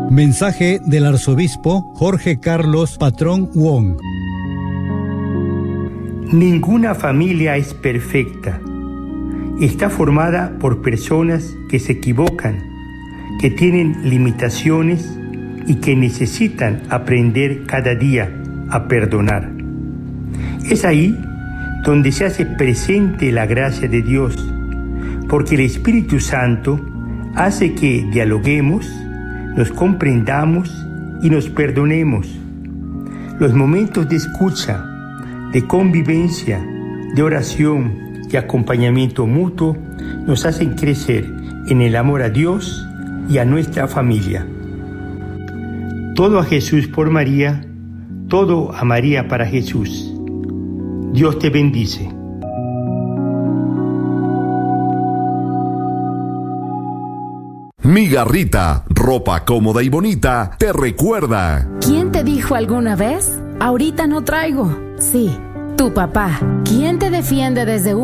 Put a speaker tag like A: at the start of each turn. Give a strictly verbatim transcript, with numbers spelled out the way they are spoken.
A: Mensaje del arzobispo Jorge Carlos Patrón Wong.
B: Ninguna familia es perfecta. Está formada por personas que se equivocan, que tienen limitaciones y que necesitan aprender cada día a perdonar. Es ahí donde se hace presente la gracia de Dios, porque el Espíritu Santo hace que dialoguemos, nos comprendamos y nos perdonemos. Los momentos de escucha, de convivencia, de oración y acompañamiento mutuo nos hacen crecer en el amor a Dios y a nuestra familia. Todo a Jesús por María, todo a María para Jesús. Dios te bendice.
C: Migarrita, ropa cómoda y bonita, te recuerda.
D: ¿Quién te dijo alguna vez? Ahorita no traigo. Sí, tu papá. ¿Quién te defiende desde un